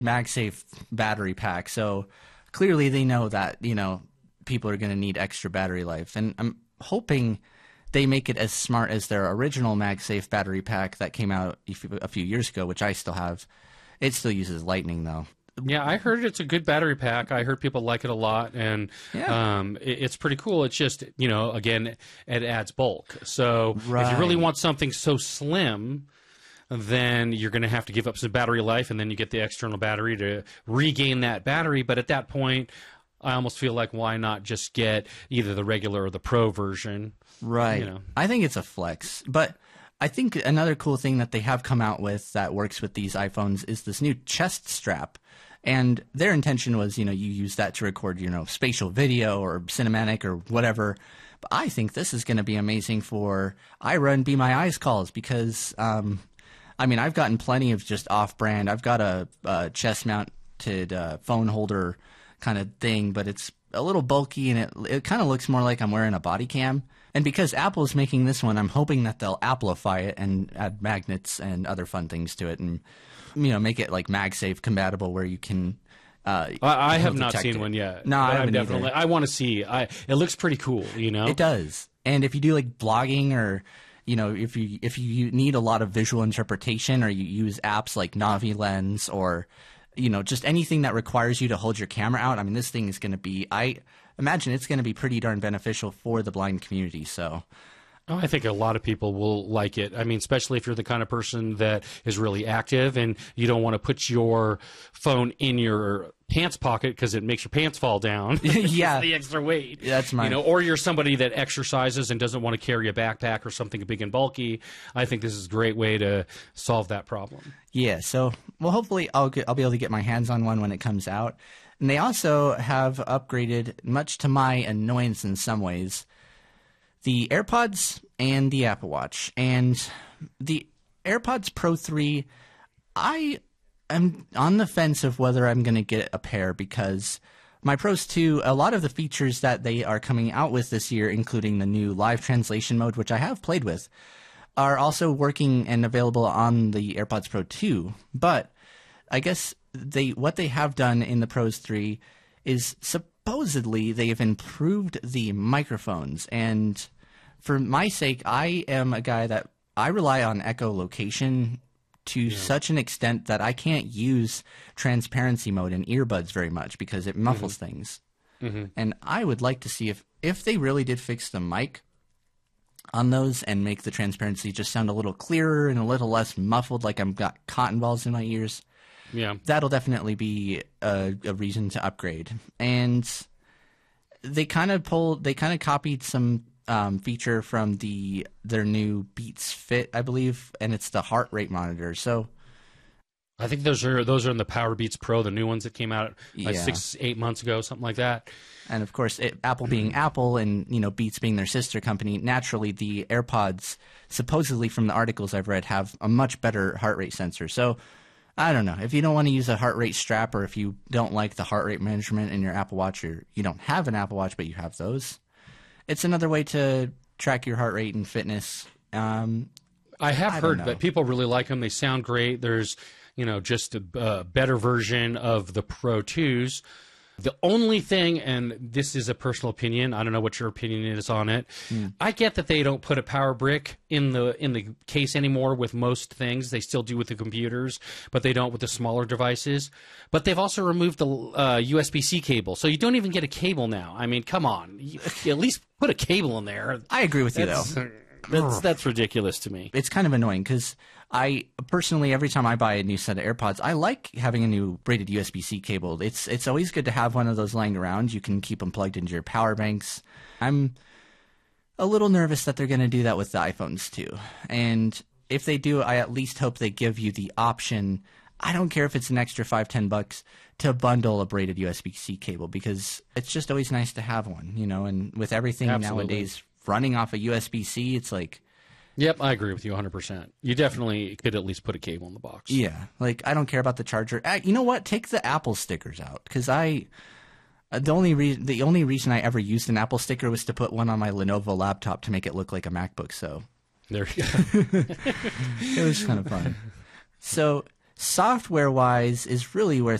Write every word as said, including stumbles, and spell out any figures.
MagSafe battery pack. So clearly they know that, you know, people are going to need extra battery life. And I'm hoping they make it as smart as their original MagSafe battery pack that came out a few years ago, which I still have. It still uses Lightning, though. Yeah, I heard it's a good battery pack. I heard people like it a lot, and yeah. um, it, it's pretty cool. It's just, you know, again, it adds bulk. So right. if you really want something so slim, then you're going to have to give up some battery life, and then you get the external battery to regain that battery. But at that point, I almost feel like why not just get either the regular or the Pro version? Right. You know. I think it's a flex. But I think another cool thing that they have come out with that works with these iPhones is this new chest strap. And their intention was, you know, you use that to record, you know, spatial video or cinematic or whatever. But I think this is going to be amazing for Ira and Be My Eyes calls because, um, I mean, I've gotten plenty of just off-brand. I've got a, a chest-mounted uh, phone holder kind of thing, but it's a little bulky and it it kind of looks more like I'm wearing a body cam. And because Apple's making this one, I'm hoping that they'll Applify it and add magnets and other fun things to it and, you know, make it like MagSafe compatible where you can uh, I, I have not seen it. one yet. No, I haven't definitely. either. I want to see. I it looks pretty cool, you know. It does. And if you do like blogging or, you know, if you if you need a lot of visual interpretation or you use apps like Navi Lens or, you know, just anything that requires you to hold your camera out, I mean, this thing is going to be, I imagine it's going to be pretty darn beneficial for the blind community. So Oh, I think a lot of people will like it. I mean, especially if you're the kind of person that is really active and you don't want to put your phone in your pants pocket because it makes your pants fall down. Yeah. The extra weight. That's my... You know, or you're somebody that exercises and doesn't want to carry a backpack or something big and bulky. I think this is a great way to solve that problem. Yeah, so, well, hopefully I'll, get, I'll be able to get my hands on one when it comes out. And they also have upgraded, much to my annoyance in some ways, the AirPods and the Apple Watch. And the AirPods Pro three, I am on the fence of whether I'm going to get a pair because my Pros two, a lot of the features that they are coming out with this year, including the new live translation mode, which I have played with, are also working and available on the AirPods Pro two. But I guess they what they have done in the Pros three is supposedly they have improved the microphones. And for my sake, I am a guy that I rely on echolocation to yeah. such an extent that I can't use transparency mode in earbuds very much because it muffles mm-hmm. things. Mm-hmm. And I would like to see if, if they really did fix the mic on those and make the transparency just sound a little clearer and a little less muffled, like I've got cotton balls in my ears. Yeah, that'll definitely be a, a reason to upgrade. And they kind of pulled, they kind of copied some um, feature from the their new Beats Fit, I believe, and it's the heart rate monitor. So I think those are those are in the Power Beats Pro, the new ones that came out like yeah. six, eight months ago, something like that. And of course, it, Apple being Apple and, you know, Beats being their sister company, naturally the AirPods, supposedly from the articles I've read, have a much better heart rate sensor. So I don't know. If you don't want to use a heart rate strap or if you don't like the heart rate management in your Apple Watch or you don't have an Apple Watch but you have those, it's another way to track your heart rate and fitness. Um, I have I heard don't know. that people really like them. They sound great. There's, you know, just a uh, better version of the Pro twos. The only thing, and this is a personal opinion, I don't know what your opinion is on it. Mm. I get that they don't put a power brick in the in the case anymore with most things. They still do with the computers, but they don't with the smaller devices. But they've also removed the uh, U S B C cable, so you don't even get a cable now. I mean, come on, you, you at least put a cable in there. I agree with you, that's, though. That's that's ridiculous to me. It's kind of annoying because I personally, every time I buy a new set of AirPods, I like having a new braided U S B C cable. It's it's always good to have one of those lying around. You can keep them plugged into your power banks. I'm a little nervous that they're going to do that with the iPhones too. And if they do, I at least hope they give you the option. I don't care if it's an extra five, ten bucks to bundle a braided U S B C cable because it's just always nice to have one, you know. And with everything Absolutely. nowadays running off a U S B C, it's like. Yep, I agree with you one hundred percent. You definitely could at least put a cable in the box. Yeah, like I don't care about the charger. Uh, you know what? Take the Apple stickers out because I uh, the only reason the only reason I ever used an Apple sticker was to put one on my Lenovo laptop to make it look like a MacBook. So there you go. It was kind of fun. So software-wise is really where